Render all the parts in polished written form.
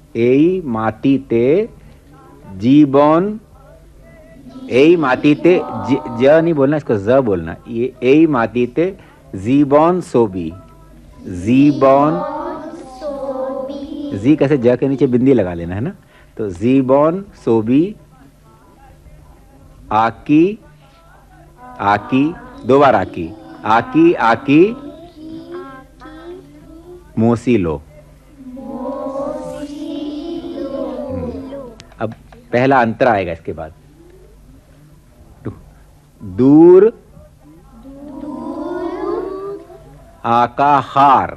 एई मातीते जीवन, एई मातीते ज नहीं बोलना, इसको ज बोलना। ये एई मातीते जीवन सोबी, जीवन, जी कैसे ज के नीचे बिंदी लगा लेना है ना। तो जीवन सोबी आकी, आकी, दो बार आकी, आकी आकी मोसीलो। अब पहला अंतर आएगा इसके बाद। दूर आकाहार,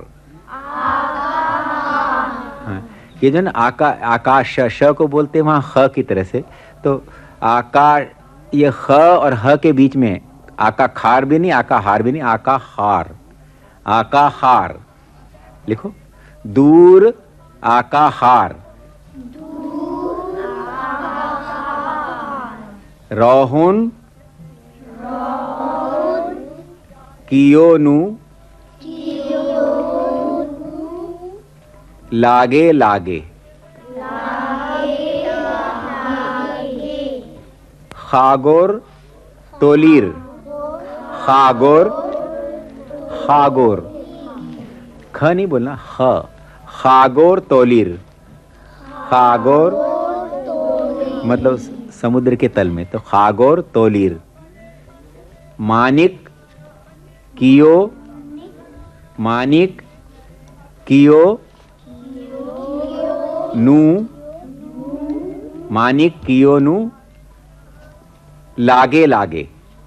ये जो ना आकाश श को बोलते हैं वहां ख की तरह से। तो आकाश, ये ख और ह के बीच में आका खार भी नहीं, आका हार भी नहीं, आका हार, आका हार लिखो। दूर आका हार, रोहुन कियोनु लागे लागे, खागोर तोलीर, खागोर, खागोर, ख नहीं बोलना, ख, खागोर तोलीर, खागोर मतलब समुद्र के तल में, तो खागोर तोलीर। मानिक कियो, मानिक कियो नू, मानिक कियो नू लागे लागे,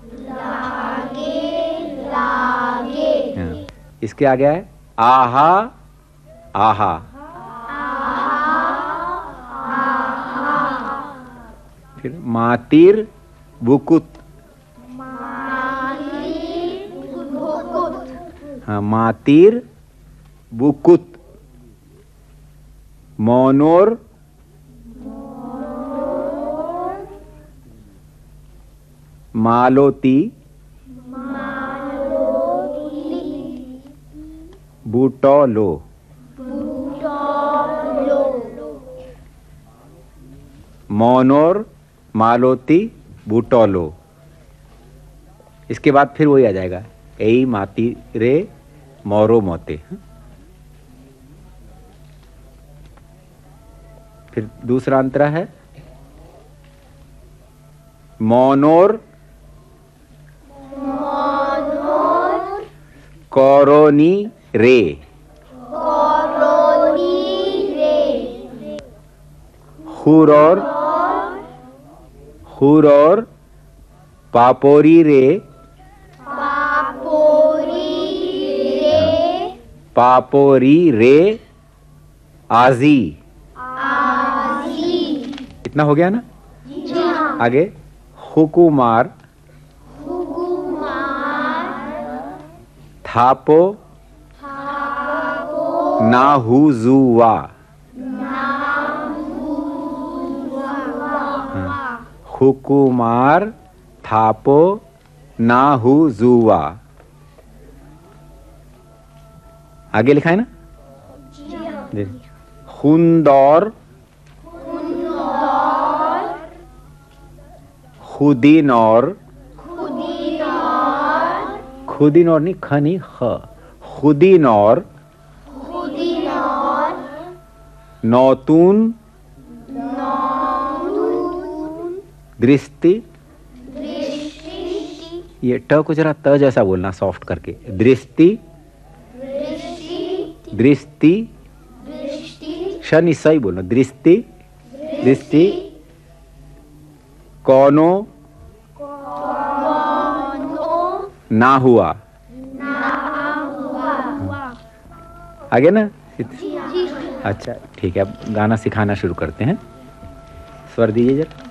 इसके आगे है आहा आहा, फिर मातिर बुकुत, हाँ मातिर बुकुत। मोनोर मालोती, बूटोलो, मोनोर मालोती बूटोलो। इसके बाद फिर वही आ जाएगा, एई माती रे मोरो मोते। फिर दूसरा अंतरा है मोनोर कोरोनी रे, हुरोर, हुरोर पापोरी रे, पापोरी रे आजी। इतना हो गया ना। आगे हुकुमार, थापो नाहुजुवा, हुकुमार थापो नाहुजुवा। आगे लिखा है ना। हुंदौर, खुदीनौर, खुदीनौर नहीं, ख नहीं, ख, खुदीनौर, नौतून दृष्टि, ये ट को जरा त जैसा बोलना सॉफ्ट करके, दृष्टि, दृष्टि, शनि सही बोलना, दृष्टि, दृष्टि, कोनो ना हुआ, आगे ना। अच्छा ठीक है, अब गाना सिखाना शुरू करते हैं। स्वर दीजिए जरा।